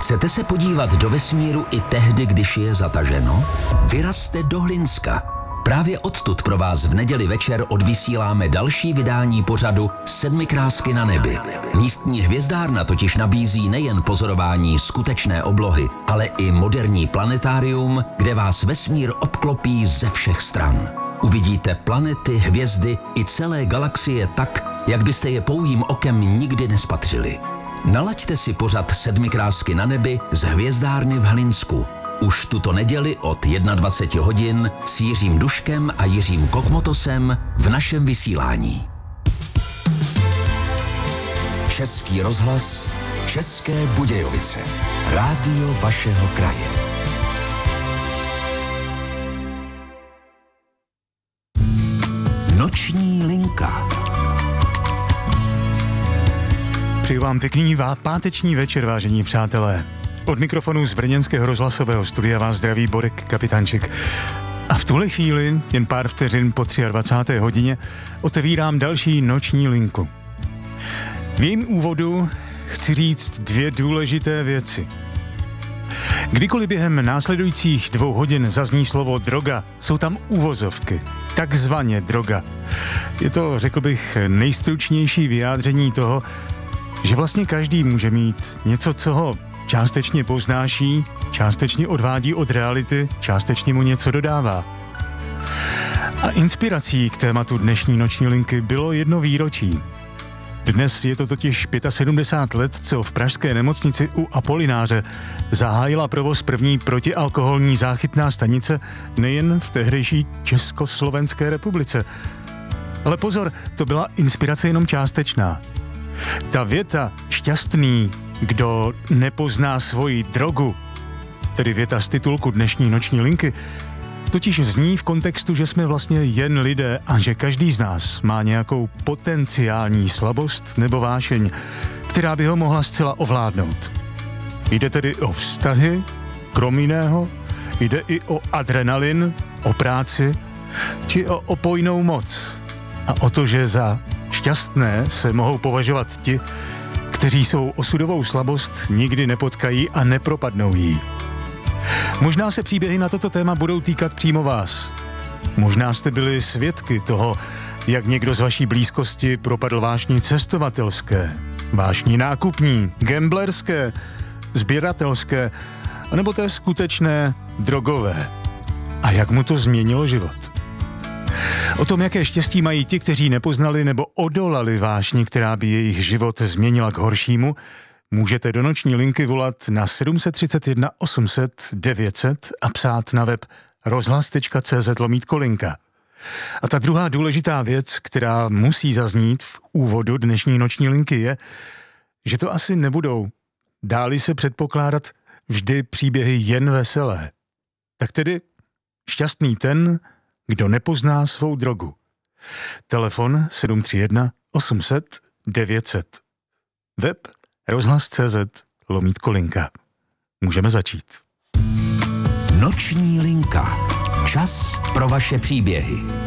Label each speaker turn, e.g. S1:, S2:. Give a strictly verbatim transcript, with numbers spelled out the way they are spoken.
S1: Chcete se podívat do vesmíru i tehdy, když je zataženo? Vyrazte do Hlinska. Právě odtud pro vás v neděli večer odvysíláme další vydání pořadu Sedmi krásky na nebi. Místní hvězdárna totiž nabízí nejen pozorování skutečné oblohy, ale i moderní planetárium, kde vás vesmír obklopí ze všech stran. Uvidíte planety, hvězdy i celé galaxie tak, jak byste je pouhým okem nikdy nespatřili. Nalaďte si pořad Sedmi krásky na nebi z hvězdárny v Hlinsku. Už tuto neděli od dvacet jedna hodin s Jiřím Duškem a Jiřím Kokmotosem v našem vysílání. Český rozhlas, České Budějovice. Rádio vašeho kraje. Noční linka.
S2: Přeju vám pěkný páteční večer, vážení přátelé. Od mikrofonu z brněnského rozhlasového studia vás zdraví Borek Kapitančik. A v tuhle chvíli, jen pár vteřin po dvacáté třetí hodině, otevírám další noční linku. V jejím úvodu chci říct dvě důležité věci. Kdykoliv během následujících dvou hodin zazní slovo droga, jsou tam uvozovky, takzvaně droga. Je to, řekl bych, nejstručnější vyjádření toho, že vlastně každý může mít něco, co ho částečně poznáší, částečně odvádí od reality, částečně mu něco dodává. A inspirací k tématu dnešní noční linky bylo jedno výročí. Dnes je to totiž sedmdesát pět let, co v pražské nemocnici u Apolináře zahájila provoz první protialkoholní záchytná stanice nejen v tehdejší Československé republice. Ale pozor, to byla inspirace jenom částečná. Ta věta šťastný, kdo nepozná svoji drogu, tedy věta z titulku dnešní noční linky, totiž zní v kontextu, že jsme vlastně jen lidé a že každý z nás má nějakou potenciální slabost nebo vášeň, která by ho mohla zcela ovládnout. Jde tedy o vztahy, krom jiného, jde i o adrenalin, o práci, či o opojnou moc a o to, že za šťastné se mohou považovat ti, kteří svou osudovou slabost nikdy nepotkají a nepropadnou jí. Možná se příběhy na toto téma budou týkat přímo vás. Možná jste byli svědky toho, jak někdo z vaší blízkosti propadl vášni cestovatelské, vášni nákupní, gamblerské, sběratelské, anebo té skutečné drogové. A jak mu to změnilo život. O tom, jaké štěstí mají ti, kteří nepoznali nebo odolali vášni, která by jejich život změnila k horšímu, můžete do noční linky volat na sedm set třicet jedna osm set devět set a psát na web rozhlas tečka cé zet lomítko linka. A ta druhá důležitá věc, která musí zaznít v úvodu dnešní noční linky, je, že to asi nebudou, dáli se předpokládat, vždy příběhy jen veselé. Tak tedy šťastný ten, kdo nepozná svou drogu. Telefon sedm tři jedna osm set devět set. Web rozhlas tečka cé zet lomítko linka. Můžeme začít.
S1: Noční linka. Čas pro vaše příběhy.